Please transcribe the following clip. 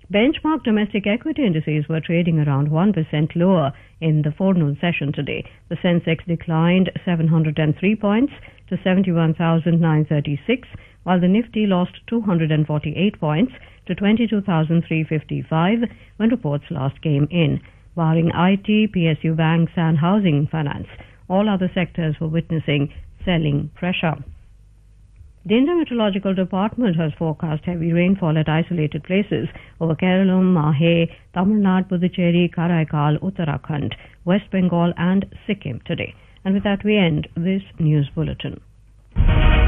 Benchmark domestic equity indices were trading around 1% lower in the forenoon session today. The Sensex declined 703 points to 71,936, while the Nifty lost 248 points to 22,355 when reports last came in. Barring IT, PSU banks and housing finance, all other sectors were witnessing selling pressure. The Indian Meteorological Department has forecast heavy rainfall at isolated places over Kerala, Mahe, Tamil Nadu, Puducherry, Karaikal, Uttarakhand, West Bengal and Sikkim today. And with that we end this news bulletin.